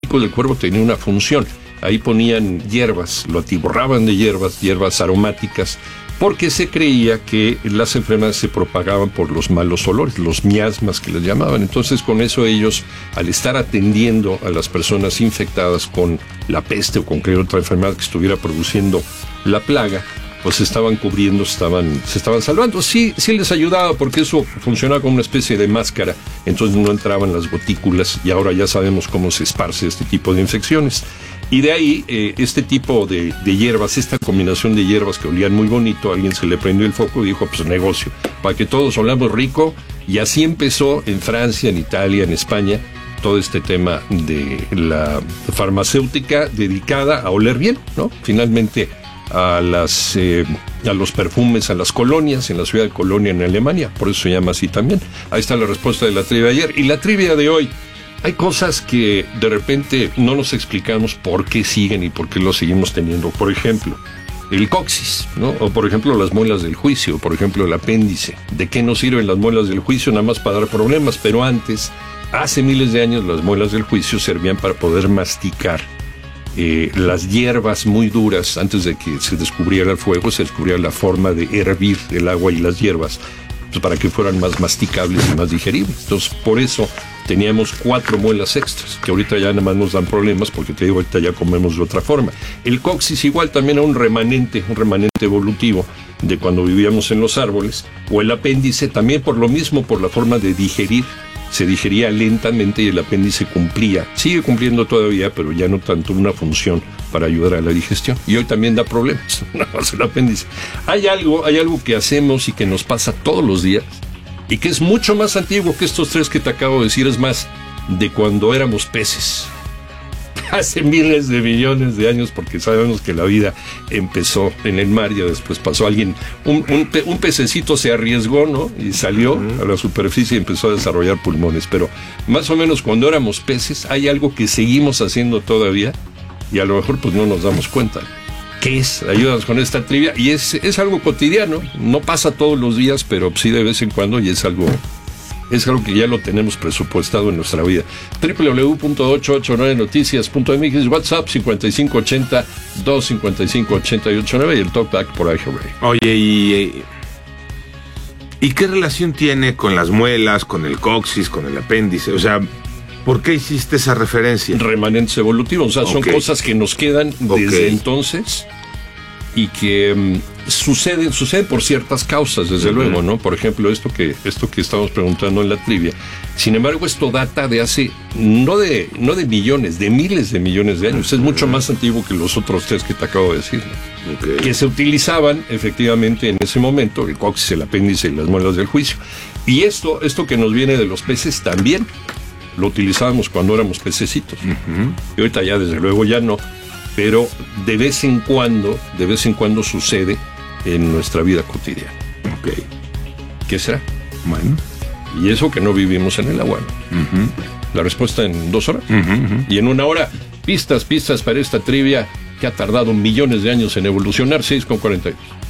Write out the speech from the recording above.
pico del cuervo tenía una función. Ahí ponían hierbas, lo atiborraban de hierbas aromáticas, porque se creía que las enfermedades se propagaban por los malos olores, los miasmas que les llamaban. Entonces, con eso ellos, al estar atendiendo a las personas infectadas con la peste o con cualquier otra enfermedad que estuviera produciendo la plaga, pues se estaban cubriendo, se estaban salvando. Sí les ayudaba, porque eso funcionaba como una especie de máscara, entonces no entraban las gotículas, y ahora ya sabemos cómo se esparce este tipo de infecciones. Y de ahí, este tipo de hierbas, esta combinación de hierbas que olían muy bonito, a alguien se le prendió el foco y dijo, pues negocio, para que todos olamos rico, y así empezó en Francia, en Italia, en España, todo este tema de la farmacéutica dedicada a oler bien, ¿no? Finalmente, a los perfumes, a las colonias, en la ciudad de Colonia, en Alemania, por eso se llama así también. Ahí está la respuesta de la trivia de ayer. Y la trivia de hoy, hay cosas que de repente no nos explicamos por qué siguen y por qué lo seguimos teniendo. Por ejemplo, el coxis, ¿no? O por ejemplo, las muelas del juicio, por ejemplo, el apéndice. ¿De qué nos sirven las muelas del juicio? Nada más para dar problemas, pero antes, hace miles de años, las muelas del juicio servían para poder masticar las hierbas muy duras. Antes de que se descubriera el fuego, se descubría la forma de hervir el agua y las hierbas, pues para que fueran más masticables y más digeribles. Entonces, por eso teníamos 4 muelas extras, que ahorita ya nada más nos dan problemas, porque te digo, ahorita ya comemos de otra forma. El coxis igual también era un remanente evolutivo de cuando vivíamos en los árboles, o el apéndice también por lo mismo, por la forma de digerir. Se digería lentamente y el apéndice sigue cumpliendo todavía, pero ya no tanto una función para ayudar a la digestión. Y hoy también da problemas, nada más el apéndice. Hay algo que hacemos y que nos pasa todos los días, y que es mucho más antiguo que estos 3 que te acabo de decir, es más, de cuando éramos peces. Hace miles de millones de años, porque sabemos que la vida empezó en el mar y después pasó alguien, un pececito se arriesgó, ¿no? Y salió a la superficie y empezó a desarrollar pulmones. Pero más o menos cuando éramos peces, hay algo que seguimos haciendo todavía y a lo mejor pues no nos damos cuenta. ¿Qué es? Ayúdanos con esta trivia. Y es algo cotidiano, no pasa todos los días, pero sí de vez en cuando, y es algo que ya lo tenemos presupuestado en nuestra vida. www.889noticias.mx, WhatsApp 5580-255-889 y el TalkBack por iHeartRadio. Oye, ¿y qué relación tiene con las muelas, con el coxis, con el apéndice? O sea, ¿por qué hiciste esa referencia? Remanentes evolutivos, o sea, son cosas que nos quedan desde entonces y que suceden por ciertas causas, desde luego, ¿no? Por ejemplo, esto que estamos preguntando en la trivia. Sin embargo, esto data de hace, no de millones, de miles de millones de años. Es mucho más antiguo que los otros 3 que te acabo de decir, ¿no? Que se utilizaban efectivamente en ese momento, el coxis, el apéndice y las muelas del juicio. Y esto que nos viene de los peces también lo utilizábamos cuando éramos pececitos. Y ahorita ya desde luego ya no, pero de vez en cuando sucede en nuestra vida cotidiana. ¿Qué será? Bueno. Y eso que no vivimos en el agua, ¿no? La respuesta en 2 horas. Y en 1 hora, pistas para esta trivia que ha tardado millones de años en evolucionar. 6:42.